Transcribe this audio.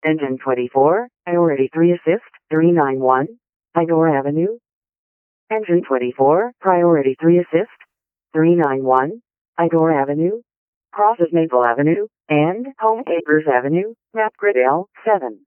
Engine 24, Priority 3 Assist, 391, Igor Avenue. Engine 24, Priority 3 Assist, 391, Igor Avenue. Crosses Maple Avenue and Home Acres Avenue, Map Grid L7.